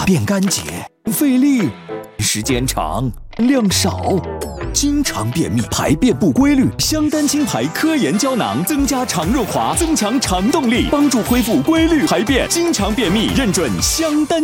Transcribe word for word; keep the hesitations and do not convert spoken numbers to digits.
便干洁，费力，时间长，量少。经常便秘，排便不规律，香丹清排科研胶囊增加肠润滑，增强肠动力，帮助恢复规律排便。经常便秘，认准香丹。